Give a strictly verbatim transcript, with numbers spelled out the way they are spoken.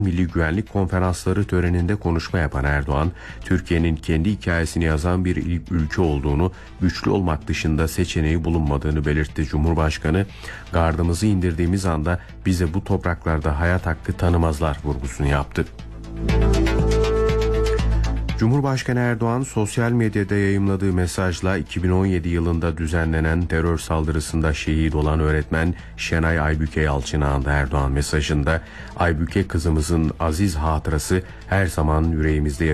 Milli Güvenlik Konferansları töreninde konuşma yapan Erdoğan, Türkiye'nin kendi hikayesini yazan bir ilk ülke olduğunu, güçlü olmak dışında seçeneği bulunmadığını belirtti. Cumhurbaşkanı, gardımızı indirdiğimiz anda bize bu topraklarda hayat hakkı tanımazlar vurgusunu yaptı. Cumhurbaşkanı Erdoğan sosyal medyada yayımladığı mesajla iki bin on yedi yılında düzenlenen terör saldırısında şehit olan öğretmen Şenay Aybüke Yalçın'ı andı. Erdoğan mesajında, Aybüke kızımızın aziz hatırası her zaman yüreğimizde